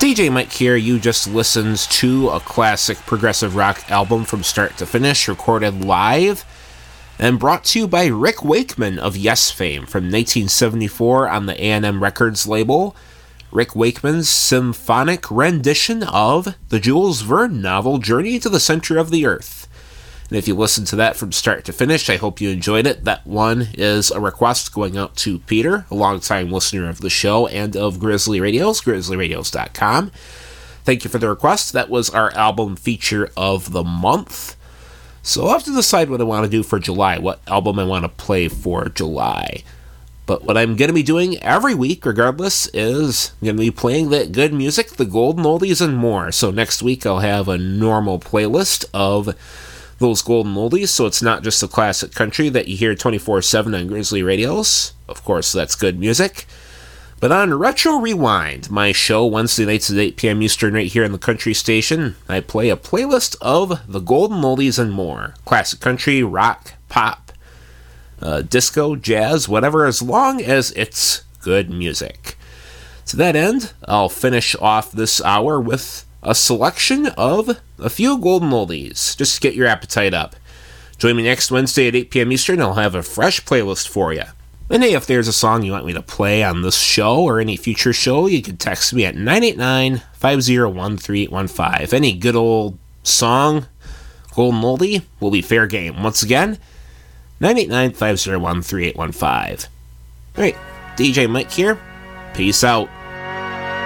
DJ Mike here. You just listened to a classic progressive rock album from start to finish, recorded live and brought to you by Rick Wakeman of Yes fame from 1974 on the A&M Records label. Rick Wakeman's symphonic rendition of the Jules Verne novel Journey to the Center of the Earth. And if you listened to that from start to finish, I hope you enjoyed it. That one is a request going out to Peter, a longtime listener of the show and of Grizzly Radios, grizzlyradios.com. Thank you for the request. That was our album feature of the month. So I'll have to decide what I want to do for July, what album I want to play for July. But what I'm going to be doing every week, regardless, is I'm going to be playing that good music, the golden oldies, and more. So next week I'll have a normal playlist of those golden oldies, so it's not just the classic country that you hear 24/7 on Grizzly Radios. Of course, that's good music. But on Retro Rewind, my show, Wednesday nights at 8 p.m. Eastern right here on the country station, I play a playlist of the golden oldies and more. Classic country, rock, pop, disco, jazz, whatever, as long as it's good music. To that end, I'll finish off this hour with a selection of a few golden oldies, just to get your appetite up. Join me next Wednesday at 8 p.m. Eastern. I'll have a fresh playlist for you. And hey, if there's a song you want me to play on this show or any future show, you can text me at 989-501-3815. Any good old song, golden oldie, will be fair game. Once again, 989-501-3815. Alright, DJ Mike here. Peace out.